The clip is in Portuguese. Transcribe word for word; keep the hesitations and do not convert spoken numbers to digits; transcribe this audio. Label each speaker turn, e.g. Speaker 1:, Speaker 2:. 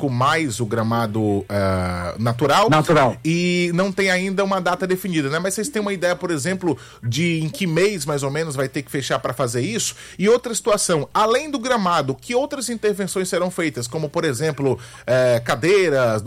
Speaker 1: plástico mais o gramado uh, natural.
Speaker 2: Natural.
Speaker 1: E não tem ainda uma data definida, né? Mas vocês têm uma ideia, por exemplo, de em que mês mais ou menos vai ter que fechar para fazer isso? E outra situação, além do gramado, que outras intervenções serão feitas? Como, por exemplo, eh, cadeiras,